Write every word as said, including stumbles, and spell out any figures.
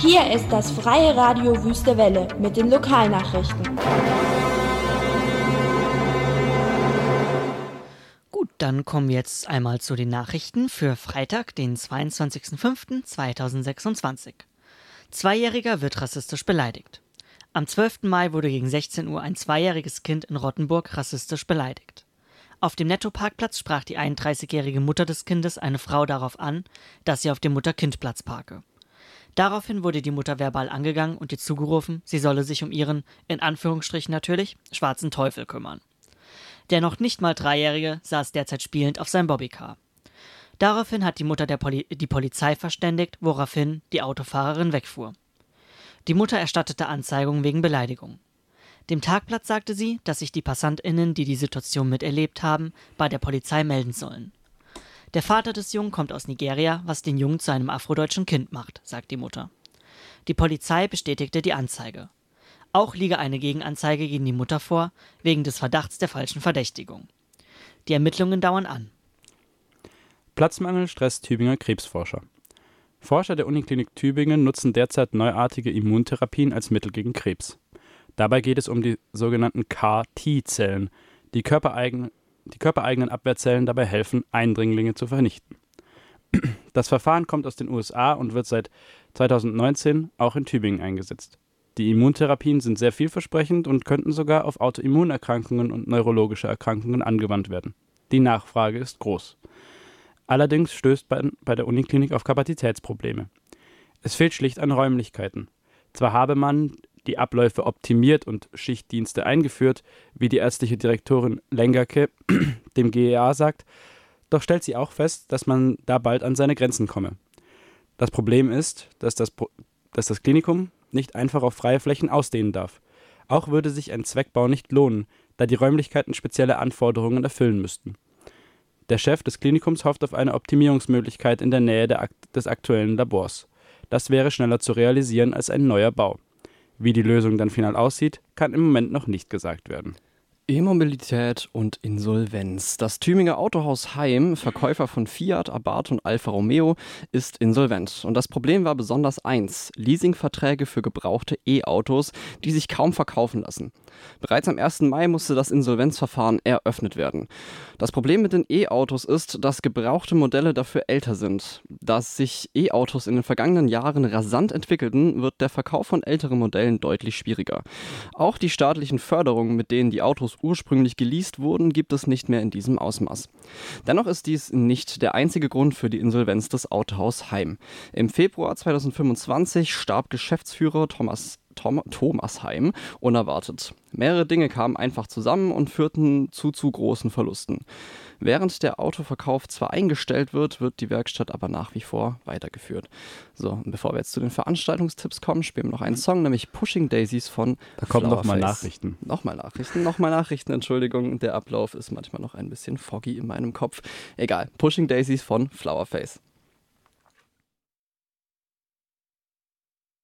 Hier ist das Freie Radio Wüste Welle mit den Lokalnachrichten. Gut, dann kommen wir jetzt einmal zu den Nachrichten für Freitag, den zweiundzwanzigsten fünften zweitausendsechsundzwanzig. Zweijähriger wird rassistisch beleidigt. Am zwölften Mai wurde gegen sechzehn Uhr ein zweijähriges Kind in Rottenburg rassistisch beleidigt. Auf dem Netto-Parkplatz sprach die einunddreißigjährige Mutter des Kindes eine Frau darauf an, dass sie auf dem Mutter-Kind-Platz parke. Daraufhin wurde die Mutter verbal angegangen und ihr zugerufen, sie solle sich um ihren, in Anführungsstrichen natürlich, schwarzen Teufel kümmern. Der noch nicht mal Dreijährige saß derzeit spielend auf seinem Bobbycar. Daraufhin hat die Mutter der Poli- die Polizei verständigt, woraufhin die Autofahrerin wegfuhr. Die Mutter erstattete Anzeigung wegen Beleidigung. Dem Parkplatz sagte sie, dass sich die PassantInnen, die die Situation miterlebt haben, bei der Polizei melden sollen. Der Vater des Jungen kommt aus Nigeria, was den Jungen zu einem afrodeutschen Kind macht, sagt die Mutter. Die Polizei bestätigte die Anzeige. Auch liege eine Gegenanzeige gegen die Mutter vor, wegen des Verdachts der falschen Verdächtigung. Die Ermittlungen dauern an. Platzmangel stresst Tübinger Krebsforscher. Forscher der Uniklinik Tübingen nutzen derzeit neuartige Immuntherapien als Mittel gegen Krebs. Dabei geht es um die sogenannten C A R T-Zellen, die körpereigenen Die körpereigenen Abwehrzellen dabei helfen, Eindringlinge zu vernichten. Das Verfahren kommt aus den U S A und wird seit zweitausendneunzehn auch in Tübingen eingesetzt. Die Immuntherapien sind sehr vielversprechend und könnten sogar auf Autoimmunerkrankungen und neurologische Erkrankungen angewandt werden. Die Nachfrage ist groß. Allerdings stößt bei, bei der Uniklinik auf Kapazitätsprobleme. Es fehlt schlicht an Räumlichkeiten. Zwar habe man die Abläufe optimiert und Schichtdienste eingeführt, wie die ärztliche Direktorin Lengerke dem G E A sagt, doch stellt sie auch fest, dass man da bald an seine Grenzen komme. Das Problem ist, dass das, Pro- dass das Klinikum nicht einfach auf freie Flächen ausdehnen darf. Auch würde sich ein Zweckbau nicht lohnen, da die Räumlichkeiten spezielle Anforderungen erfüllen müssten. Der Chef des Klinikums hofft auf eine Optimierungsmöglichkeit in der Nähe der, des aktuellen Labors. Das wäre schneller zu realisieren als ein neuer Bau. Wie die Lösung dann final aussieht, kann im Moment noch nicht gesagt werden. E-Mobilität und Insolvenz. Das Tübinger Autohaus Heim, Verkäufer von Fiat, Abarth und Alfa Romeo, ist insolvent. Und das Problem war besonders eins: Leasingverträge für gebrauchte E-Autos, die sich kaum verkaufen lassen. Bereits am ersten Mai musste das Insolvenzverfahren eröffnet werden. Das Problem mit den E-Autos ist, dass gebrauchte Modelle dafür älter sind. Da sich E-Autos in den vergangenen Jahren rasant entwickelten, wird der Verkauf von älteren Modellen deutlich schwieriger. Auch die staatlichen Förderungen, mit denen die Autos ursprünglich geleast wurden, gibt es nicht mehr in diesem Ausmaß. Dennoch ist dies nicht der einzige Grund für die Insolvenz des Autohaus Heim. Im Februar zweitausendfünfundzwanzig starb Geschäftsführer Thomas Tom, Thomas Heim unerwartet. Mehrere Dinge kamen einfach zusammen und führten zu zu großen Verlusten. Während der Autoverkauf zwar eingestellt wird, wird die Werkstatt aber nach wie vor weitergeführt. So, und bevor wir jetzt zu den Veranstaltungstipps kommen, spielen wir noch einen Song, nämlich Pushing Daisies von Da kommen Flowerface. nochmal Nachrichten. Nochmal Nachrichten, nochmal Nachrichten, Entschuldigung. Der Ablauf ist manchmal noch ein bisschen foggy in meinem Kopf. Egal, Pushing Daisies von Flowerface.